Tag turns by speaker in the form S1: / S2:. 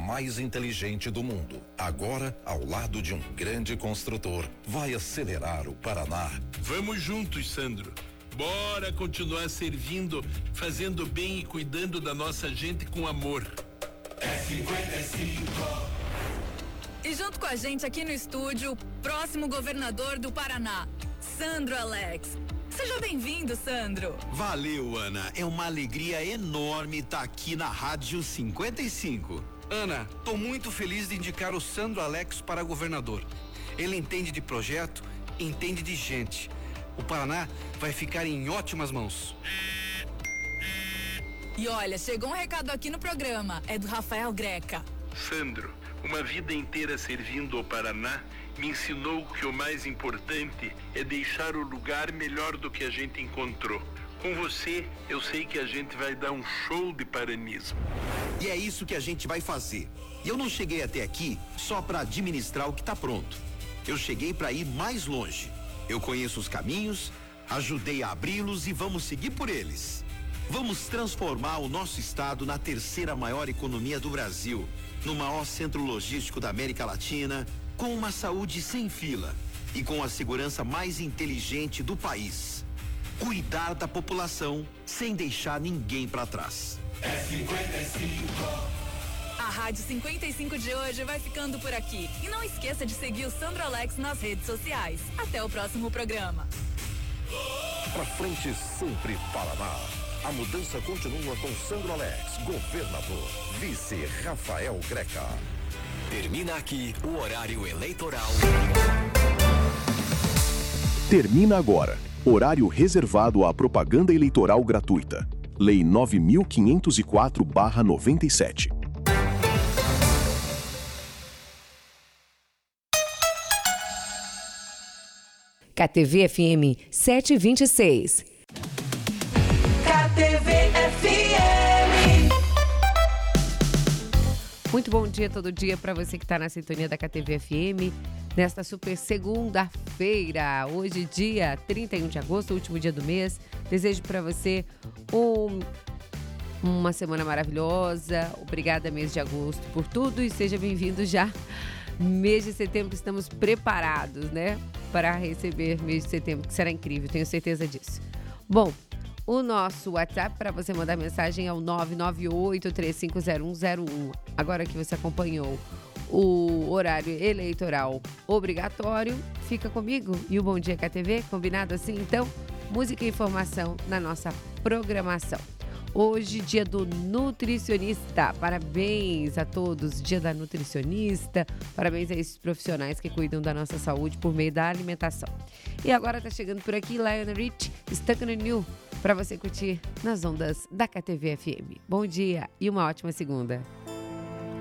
S1: mais inteligente do mundo. Agora, ao lado de um grande construtor, vai acelerar o Paraná.
S2: Vamos juntos, Sandro. Bora continuar servindo, fazendo bem e cuidando da nossa gente com amor.
S3: É 55.
S4: E junto com a gente aqui no estúdio, o próximo governador do Paraná, Sandro Alex. Seja bem-vindo, Sandro.
S5: Valeu, Ana. É uma alegria enorme estar aqui na Rádio 55.
S6: Ana, tô muito feliz de indicar o Sandro Alex para governador. Ele entende de projeto, entende de gente. O Paraná vai ficar em ótimas mãos.
S4: E olha, chegou um recado aqui no programa. É do Rafael Greca.
S2: Sandro, uma vida inteira servindo ao Paraná me ensinou que o mais importante é deixar o lugar melhor do que a gente encontrou. Com você, eu sei que a gente vai dar um show de paranismo.
S5: E é isso que a gente vai fazer. E eu não cheguei até aqui só para administrar o que está pronto. Eu cheguei para ir mais longe. Eu conheço os caminhos, ajudei a abri-los e vamos seguir por eles. Vamos transformar o nosso estado na terceira maior economia do Brasil, no maior centro logístico da América Latina, com uma saúde sem fila e com a segurança mais inteligente do país. Cuidar da população sem deixar ninguém para trás.
S3: É 55.
S4: A Rádio 55 de hoje vai ficando por aqui. E não esqueça de seguir o Sandro Alex nas redes sociais. Até o próximo programa.
S1: Pra frente sempre Paraná. A mudança continua com Sandro Alex, governador. Vice Rafael Greca.
S7: Termina aqui o horário eleitoral.
S8: Termina agora. Horário reservado à propaganda eleitoral gratuita. Lei 9.504/97.
S9: KTV FM 726.
S3: KTV FM.
S9: Muito bom dia todo dia para você que está na sintonia da KTV FM. Nesta super segunda-feira, hoje dia 31 de agosto, último dia do mês. Desejo para você uma semana maravilhosa. Obrigada, mês de agosto, por tudo e seja bem-vindo já. Mês de setembro, estamos preparados, né? Para receber mês de setembro, que será incrível, tenho certeza disso. Bom, o nosso WhatsApp para você mandar mensagem é o 998-350101. Agora que você acompanhou o horário eleitoral obrigatório, fica comigo e o Bom Dia KTV, combinado assim? Então, música e informação na nossa programação. Hoje, dia do nutricionista. Parabéns a todos, dia da nutricionista. Parabéns a esses profissionais que cuidam da nossa saúde por meio da alimentação. E agora tá chegando por aqui Lionel Rich, Stuck on You, para você curtir nas ondas da KTV FM. Bom dia e uma ótima segunda.